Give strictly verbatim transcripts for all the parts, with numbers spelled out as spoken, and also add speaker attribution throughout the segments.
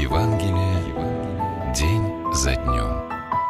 Speaker 1: Евангелие день за днем.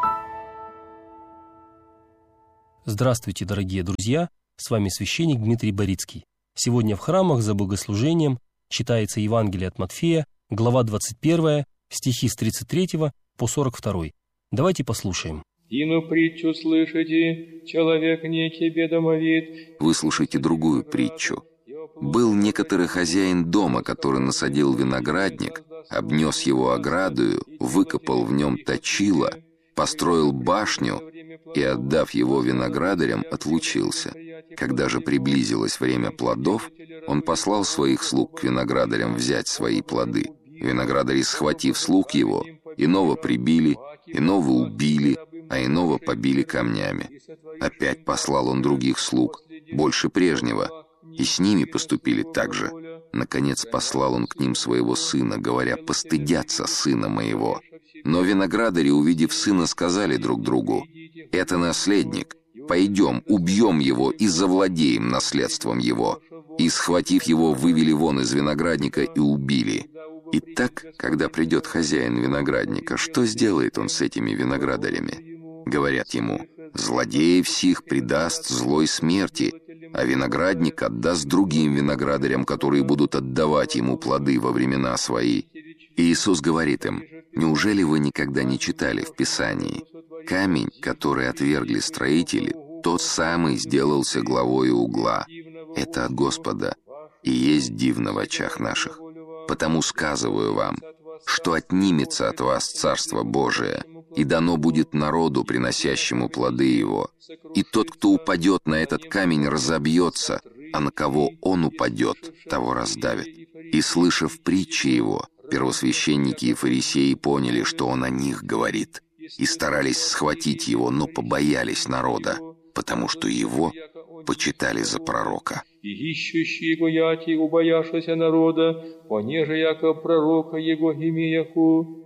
Speaker 2: Здравствуйте, дорогие друзья! С вами священник Дмитрий Борицкий. Сегодня в храмах за богослужением читается Евангелие от Матфея, глава двадцать первая, стихи с тридцать третьего по сорок второй. Давайте послушаем.
Speaker 3: «Ину притчу слышите, человек некий бедомовит».
Speaker 4: Выслушайте другую притчу. Был некоторый хозяин дома, который насадил виноградник, обнес его оградою, выкопал в нем точило, построил башню и, отдав его виноградарям, отлучился. Когда же приблизилось время плодов, он послал своих слуг к виноградарям взять свои плоды. Виноградари, схватив слуг его, иного прибили, иного убили, а иного побили камнями. Опять послал он других слуг, больше прежнего, и с ними поступили так же. Наконец послал он к ним своего сына, говоря: «Постыдятся сына моего». Но виноградари, увидев сына, сказали друг другу: «Это наследник, пойдем, убьем его и завладеем наследством его». И, схватив его, вывели вон из виноградника и убили. Итак, когда придет хозяин виноградника, что сделает он с этими виноградарями? Говорят ему: «Злодеев сих предаст злой смерти, а виноградник отдаст другим виноградарям, которые будут отдавать ему плоды во времена свои». И Иисус говорит им: «Неужели вы никогда не читали в Писании? Камень, который отвергли строители, тот самый сделался главою угла. Это от Господа, и есть дивно в очах наших. Потому сказываю вам, что отнимется от вас Царство Божие, и дано будет народу, приносящему плоды его. И тот, кто упадет на этот камень, разобьется, а на кого он упадет, того раздавит». И, слышав притчи его, первосвященники и фарисеи поняли, что он о них говорит, и старались схватить его, но побоялись народа, потому что его почитали за пророка.
Speaker 3: «И ищущие его яти, убоявшися народа, понеже яко пророка его имеяху».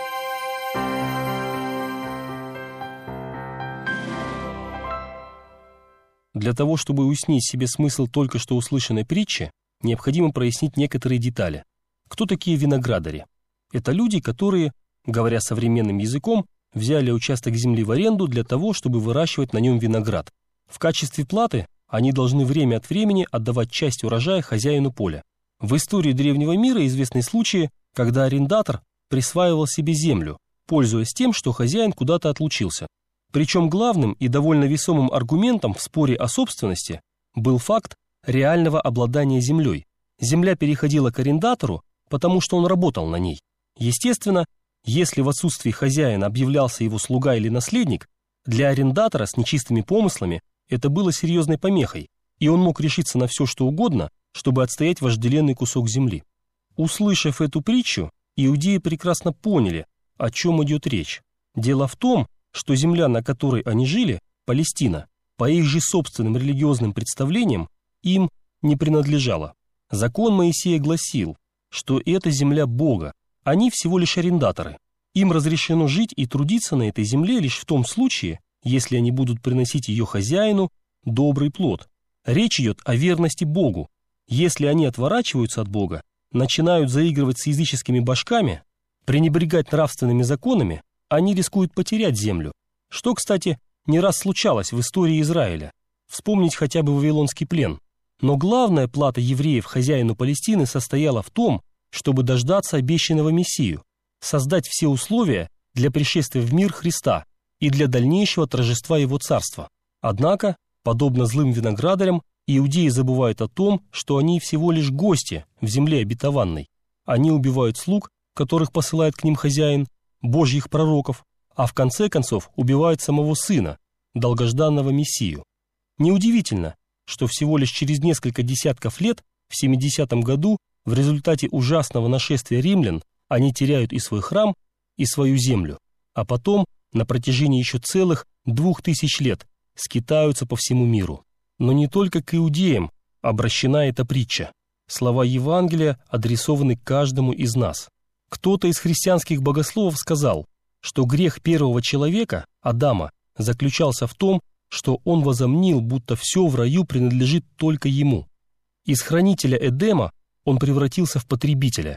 Speaker 2: Для того, чтобы уяснить себе смысл только что услышанной притчи, необходимо прояснить некоторые детали. Кто такие виноградари? Это люди, которые, говоря современным языком, взяли участок земли в аренду для того, чтобы выращивать на нем виноград. В качестве платы они должны время от времени отдавать часть урожая хозяину поля. В истории древнего мира известны случаи, когда арендатор присваивал себе землю, пользуясь тем, что хозяин куда-то отлучился. Причем главным и довольно весомым аргументом в споре о собственности был факт реального обладания землей. Земля переходила к арендатору, потому что он работал на ней. Естественно, если в отсутствии хозяина объявлялся его слуга или наследник, для арендатора с нечистыми помыслами это было серьезной помехой, и он мог решиться на все, что угодно, чтобы отстоять вожделенный кусок земли. Услышав эту притчу, иудеи прекрасно поняли, о чем идет речь. Дело в том, что земля, на которой они жили, Палестина, по их же собственным религиозным представлениям, им не принадлежала. Закон Моисея гласил, что это земля Бога, они всего лишь арендаторы. Им разрешено жить и трудиться на этой земле лишь в том случае, если они будут приносить ее хозяину добрый плод. Речь идет о верности Богу. Если они отворачиваются от Бога, начинают заигрывать с языческими божками, пренебрегать нравственными законами, они рискуют потерять землю, что, кстати, не раз случалось в истории Израиля. Вспомнить хотя бы Вавилонский плен. Но главная плата евреев хозяину Палестины состояла в том, чтобы дождаться обещанного Мессию, создать все условия для пришествия в мир Христа и для дальнейшего торжества Его царства. Однако, подобно злым виноградарям, иудеи забывают о том, что они всего лишь гости в земле обетованной. Они убивают слуг, которых посылает к ним хозяин, Божьих пророков, а в конце концов убивают самого Сына, долгожданного Мессию. Неудивительно, что всего лишь через несколько десятков лет, в семидесятом году, в результате ужасного нашествия римлян, они теряют и свой храм, и свою землю, а потом, на протяжении еще целых двух тысяч лет, скитаются по всему миру. Но не только к иудеям обращена эта притча. Слова Евангелия адресованы каждому из нас. Кто-то из христианских богословов сказал, что грех первого человека, Адама, заключался в том, что он возомнил, будто все в раю принадлежит только ему. Из хранителя Эдема он превратился в потребителя.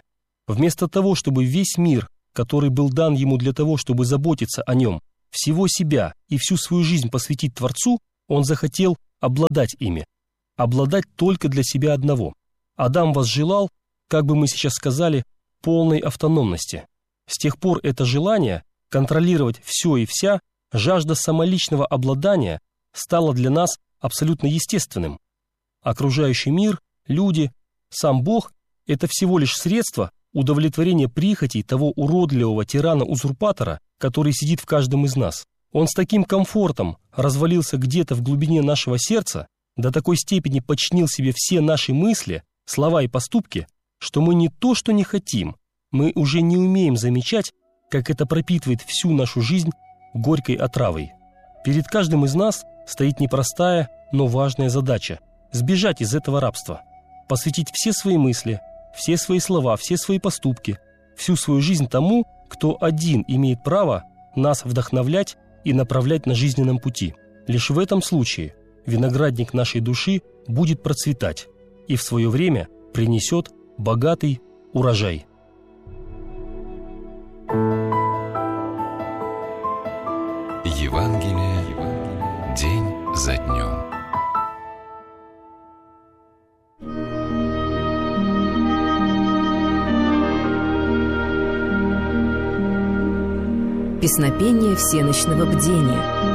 Speaker 2: Вместо того, чтобы весь мир, который был дан ему для того, чтобы заботиться о нем, всего себя и всю свою жизнь посвятить Творцу, он захотел обладать ими. Обладать только для себя одного. Адам возжелал, как бы мы сейчас сказали, полной автономности. С тех пор это желание контролировать все и вся, жажда самоличного обладания стало для нас абсолютно естественным. Окружающий мир, люди, сам Бог – это всего лишь средство удовлетворения прихотей того уродливого тирана-узурпатора, который сидит в каждом из нас. Он с таким комфортом развалился где-то в глубине нашего сердца, до такой степени подчинил себе все наши мысли, слова и поступки, что мы не то что не хотим, мы уже не умеем замечать, как это пропитывает всю нашу жизнь горькой отравой. Перед каждым из нас стоит непростая, но важная задача – сбежать из этого рабства, посвятить все свои мысли, все свои слова, все свои поступки, всю свою жизнь тому, кто один имеет право нас вдохновлять и направлять на жизненном пути. Лишь в этом случае виноградник нашей души будет процветать и в свое время принесет богатый урожай.
Speaker 1: Евангелие день за днем.
Speaker 5: Песнопение всенощного бдения.